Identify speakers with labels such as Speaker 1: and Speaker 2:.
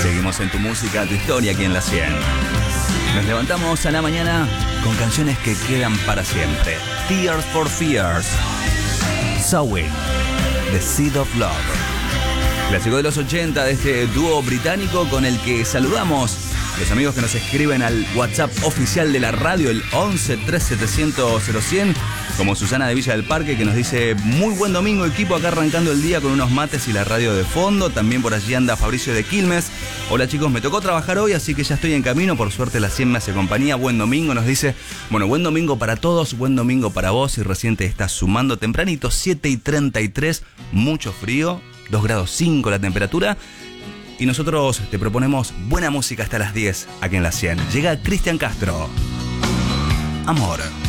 Speaker 1: Seguimos en tu música, tu historia aquí en La 100. Nos levantamos a la mañana con canciones que quedan para siempre. Tears for Fears, Sowing, The Seed of Love. Clásico de los 80 de este dúo británico con el que saludamos los amigos que nos escriben al WhatsApp oficial de la radio, el 11 3700 0100, como Susana de Villa del Parque, que nos dice: muy buen domingo, equipo, acá arrancando el día con unos mates y la radio de fondo. También por allí anda Fabricio de Quilmes. Hola chicos, me tocó trabajar hoy, así que ya estoy en camino. Por suerte la 100 me hace compañía. Buen domingo, nos dice. Bueno, buen domingo para todos, buen domingo para vos. Y recién te estás sumando tempranito, 7:33, mucho frío, 2 grados 5 la temperatura. Y nosotros te proponemos buena música hasta las 10 aquí en La 100. Llega Cristian Castro. Amor.